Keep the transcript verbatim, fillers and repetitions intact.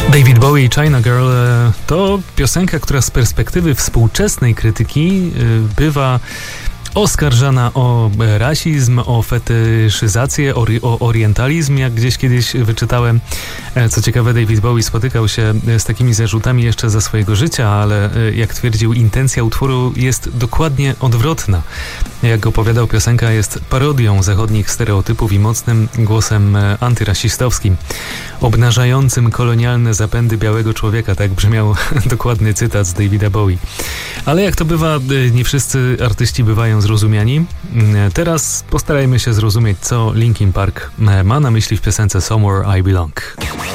David Bowie i China Girl to piosenka, która z perspektywy współczesnej krytyki bywa oskarżana o rasizm, o fetyszyzację, o, o orientalizm, jak gdzieś kiedyś wyczytałem. Co ciekawe, David Bowie spotykał się z takimi zarzutami jeszcze za swojego życia, ale jak twierdził, intencja utworu jest dokładnie odwrotna. Jak opowiadał, piosenka jest parodią zachodnich stereotypów i mocnym głosem antyrasistowskim, obnażającym kolonialne zapędy białego człowieka. Tak brzmiał dokładny cytat z Davida Bowie. Ale jak to bywa, nie wszyscy artyści bywają zrozumiani. Teraz postarajmy się zrozumieć, co Linkin Park ma na myśli w piosence Somewhere I Belong.